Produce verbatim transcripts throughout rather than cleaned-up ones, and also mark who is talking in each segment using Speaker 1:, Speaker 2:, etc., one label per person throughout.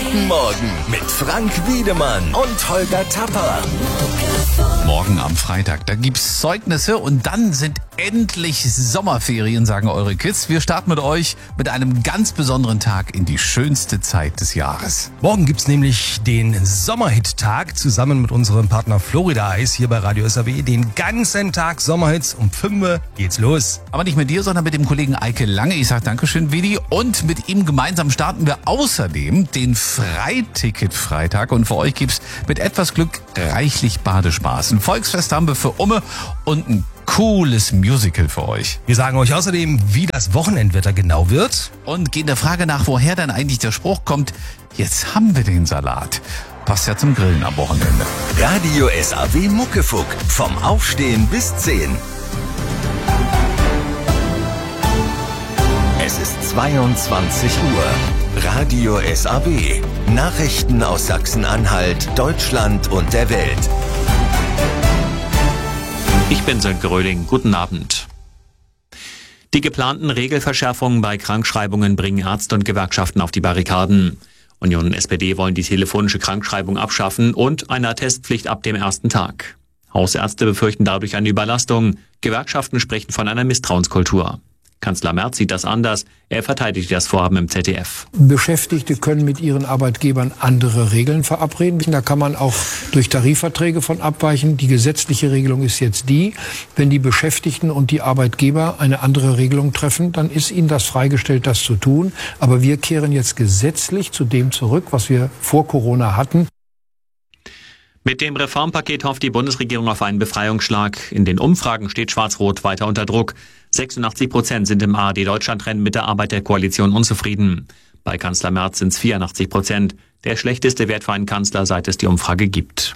Speaker 1: Guten Morgen mit Frank Wiedemann und Holger Tapper.
Speaker 2: Morgen am Freitag, da gibt's Zeugnisse und dann sind endlich Sommerferien, sagen eure Kids. Wir starten mit euch mit einem ganz besonderen Tag in die schönste Zeit des Jahres.
Speaker 3: Morgen gibt's nämlich den Sommerhit-Tag zusammen mit unserem Partner Florida Eis hier bei Radio S A W. Den ganzen Tag Sommerhits, um fünf Uhr geht's los.
Speaker 2: Aber nicht mit dir, sondern mit dem Kollegen Eike Lange. Ich sag Dankeschön, Vidi. Und mit ihm gemeinsam starten wir außerdem den Freiticket-Freitag. Und für euch gibt's mit etwas Glück reichlich Badespaß. Ein Volksfest haben wir für Umme und ein cooles Musical für euch.
Speaker 3: Wir sagen euch außerdem, wie das Wochenendwetter genau wird.
Speaker 2: Und gehen der Frage nach, woher dann eigentlich der Spruch kommt, jetzt haben wir den Salat. Passt ja zum Grillen am Wochenende.
Speaker 1: Radio S A W Muckefuck. Vom Aufstehen bis zehn. Es ist zweiundzwanzig Uhr. Radio S A W. Nachrichten aus Sachsen-Anhalt, Deutschland und der Welt.
Speaker 4: Ich bin Sönke Röhling. Guten Abend. Die geplanten Regelverschärfungen bei Krankschreibungen bringen Ärzte und Gewerkschaften auf die Barrikaden. Union und S P D wollen die telefonische Krankschreibung abschaffen und eine Attestpflicht ab dem ersten Tag. Hausärzte befürchten dadurch eine Überlastung. Gewerkschaften sprechen von einer Misstrauenskultur. Kanzler Merz sieht das anders. Er verteidigt das Vorhaben im Z D F.
Speaker 5: Beschäftigte können mit ihren Arbeitgebern andere Regeln verabreden. Da kann man auch durch Tarifverträge von abweichen. Die gesetzliche Regelung ist jetzt die, wenn die Beschäftigten und die Arbeitgeber eine andere Regelung treffen, dann ist ihnen das freigestellt, das zu tun. Aber wir kehren jetzt gesetzlich zu dem zurück, was wir vor Corona hatten.
Speaker 4: Mit dem Reformpaket hofft die Bundesregierung auf einen Befreiungsschlag. In den Umfragen steht Schwarz-Rot weiter unter Druck. sechsundachtzig Prozent sind im A R D-Deutschland-Rennen mit der Arbeit der Koalition unzufrieden. Bei Kanzler Merz sind es vierundachtzig Prozent. Der schlechteste Wert für einen Kanzler, seit es die Umfrage gibt.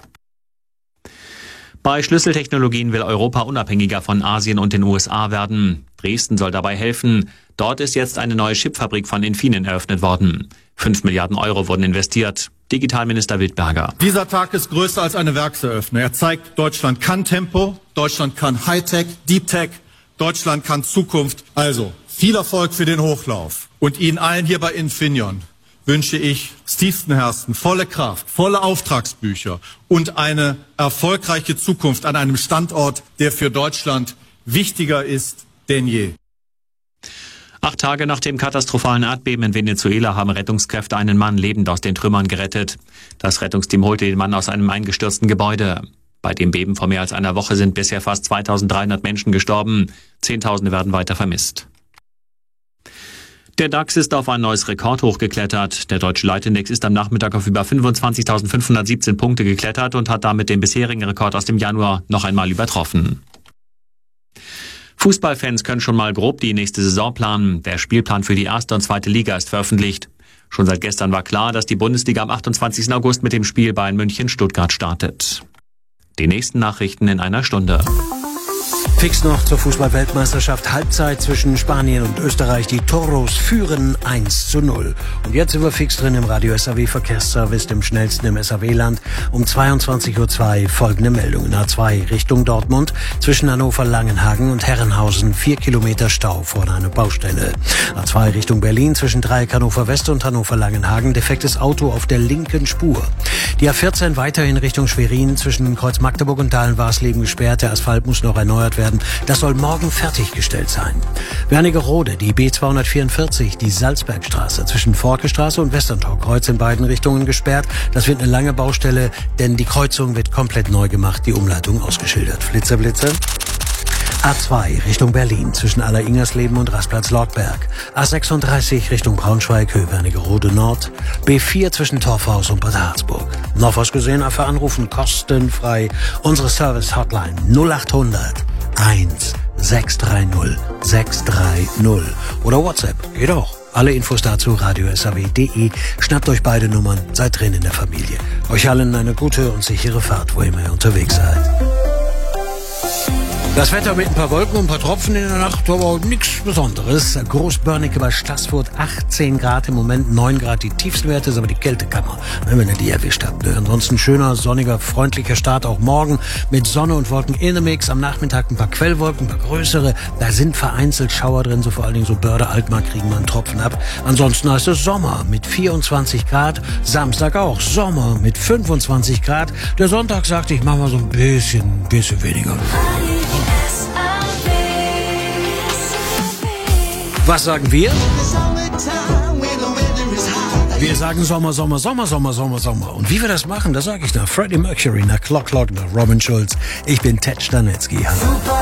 Speaker 4: Bei Schlüsseltechnologien will Europa unabhängiger von Asien und den U S A werden. Dresden soll dabei helfen. Dort ist jetzt eine neue Chipfabrik von Infineon eröffnet worden. Fünf Milliarden Euro wurden investiert. Digitalminister Wildberger.
Speaker 6: Dieser Tag ist größer als eine Werkseröffnung. Er zeigt, Deutschland kann Tempo, Deutschland kann Hightech, Deep Tech, Deutschland kann Zukunft. Also, viel Erfolg für den Hochlauf. Und Ihnen allen hier bei Infineon wünsche ich aus tiefstem Herzen volle Kraft, volle Auftragsbücher und eine erfolgreiche Zukunft an einem Standort, der für Deutschland wichtiger ist denn je.
Speaker 4: Acht Tage nach dem katastrophalen Erdbeben in Venezuela haben Rettungskräfte einen Mann lebend aus den Trümmern gerettet. Das Rettungsteam holte den Mann aus einem eingestürzten Gebäude. Bei dem Beben vor mehr als einer Woche sind bisher fast zweitausenddreihundert Menschen gestorben. Zehntausende werden weiter vermisst. Der DAX ist auf ein neues Rekordhoch geklettert. Der deutsche Leitindex ist am Nachmittag auf über fünfundzwanzigtausendfünfhundertsiebzehn Punkte geklettert und hat damit den bisherigen Rekord aus dem Januar noch einmal übertroffen. Fußballfans können schon mal grob die nächste Saison planen. Der Spielplan für die erste und zweite Liga ist veröffentlicht. Schon seit gestern war klar, dass die Bundesliga am achtundzwanzigsten August mit dem Spiel Bayern München-Stuttgart startet. Die nächsten Nachrichten in einer Stunde.
Speaker 7: Fix noch zur Fußball-Weltmeisterschaft. Halbzeit zwischen Spanien und Österreich. Die Toros führen eins zu null. Und jetzt sind wir fix drin im Radio S A W Verkehrsservice, dem schnellsten im S A W-Land. Um zweiundzwanzig Uhr zwei folgende Meldungen. A zwei Richtung Dortmund. Zwischen Hannover-Langenhagen und Herrenhausen. Vier Kilometer Stau vor einer Baustelle. A zwei Richtung Berlin. Zwischen Dreieck Hannover West und Hannover-Langenhagen. Defektes Auto auf der linken Spur. Die A vierzehn weiterhin Richtung Schwerin. Zwischen Kreuz Magdeburg und Dahlen-Warsleben gesperrt. Der Asphalt muss noch erneuert werden. Das soll morgen fertiggestellt sein. Wernigerode, die B zweihundertvierundvierzig, die Salzbergstraße zwischen Forkestraße und Westerntorkreuz in beiden Richtungen gesperrt. Das wird eine lange Baustelle, denn die Kreuzung wird komplett neu gemacht, die Umleitung ausgeschildert. Flitzer, Blitzer. A zwei Richtung Berlin zwischen Aller-Ingersleben und Rastplatz Lortberg. A sechsunddreißig Richtung Braunschweig, Höhe Wernigerode Nord. B vier zwischen Torfhaus und Bad Harzburg. Noch was gesehen, einfach anrufen, kostenfrei. Unsere Service-Hotline null achthundert eins sechs drei null sechs drei null. Oder WhatsApp, geht auch. Alle Infos dazu radio s a w punkt d e. Schnappt euch beide Nummern, seid drin in der Familie. Euch allen eine gute und sichere Fahrt, wo immer ihr unterwegs seid. Das Wetter mit ein paar Wolken und ein paar Tropfen in der Nacht, aber nichts Besonderes. Großbörnecke bei Stassfurt, achtzehn Grad im Moment, neun Grad die Tiefstwerte, ist aber die Kältekammer, wenn ihr die erwischt habt. Ansonsten schöner, sonniger, freundlicher Start auch morgen mit Sonne und Wolken in the Mix. Am Nachmittag ein paar Quellwolken, ein paar größere. Da sind vereinzelt Schauer drin, so vor allen Dingen so Börde, Altmark kriegen wir einen Tropfen ab. Ansonsten heißt es Sommer mit vierundzwanzig Grad. Samstag auch Sommer mit fünfundzwanzig Grad. Der Sonntag sagte ich, mach mal so ein bisschen, bisschen weniger. Was sagen wir? Wir sagen Sommer, Sommer, Sommer, Sommer, Sommer, Sommer. Und wie wir das machen, das sage ich nach Freddie Mercury, nach Clock Clock, nach Robin Schulz. Ich bin Ted Stanetzky. Hallo.